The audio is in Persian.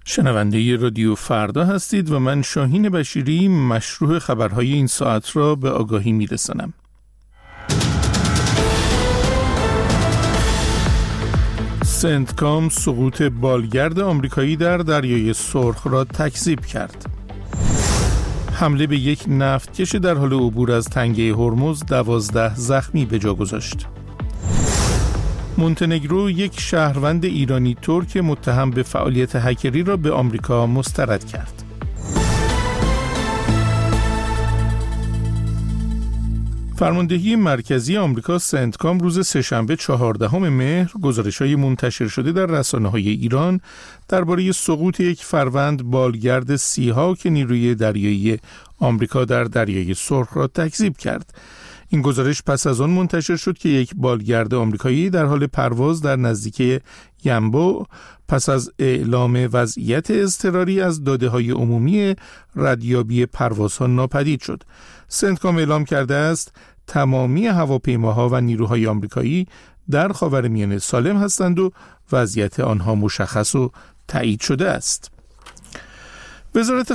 شنونده رادیو فردا هستید و من شاهین بشیری مشروع خبرهای این ساعت را به آگاهی میرسانم. سنتکام سقوط بالگرد آمریکایی در دریای سرخ را تکذیب کرد. حمله به یک نفتکش در حال عبور از تنگه هرمز 12 زخمی به جا گذاشت. مونتنگرو یک شهروند ایرانی ترک متهم به فعالیت هکری را به آمریکا مسترد کرد. فرماندهی مرکزی آمریکا سنتکام روز سه‌شنبه 14 مهر گزارش‌های منتشر شده در رسانه‌های ایران درباره سقوط یک فروند بالگرد سیهاک نیروی دریایی آمریکا در دریای سرخ را تکذیب کرد. این گزارش پس از آن منتشر شد که یک بالگرد آمریکایی در حال پرواز در نزدیکی ینبو پس از اعلام وضعیت اضطراری از داده‌های عمومی ردیابی پروازها ناپدید شد. سنتکام اعلام کرده است تمامی هواپیماها و نیروهای آمریکایی در خاورمیانه سالم هستند و وضعیت آنها مشخص و تایید شده است. وزارت